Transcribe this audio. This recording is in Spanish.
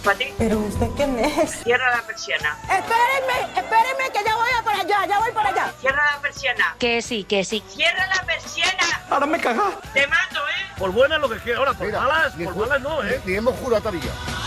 ¿Para ti? ¿Pero usted quién es? Cierra la persiana. Espérenme, que ya voy para allá, ya voy para allá. Cierra la persiana. Que sí, que sí. Cierra la persiana. Ahora me cagas. Te mato, ¿eh? Por buenas lo que quiera, ahora por Mira, malas no, ¿eh? Ni hemos jurado todavía.